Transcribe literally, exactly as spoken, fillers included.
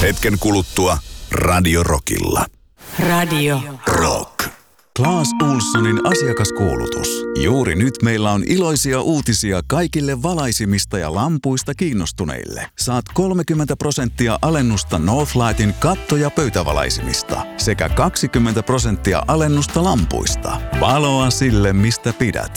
Hetken kuluttua Radio Rockilla. Radio Rock. Claes Ohlsonin asiakaskuulutus. Juuri nyt meillä on iloisia uutisia kaikille valaisimista ja lampuista kiinnostuneille. Saat kolmekymmentä prosenttia alennusta Northlightin katto- ja pöytävalaisimista sekä kaksikymmentä prosenttia alennusta lampuista. Valoa sille, mistä pidät.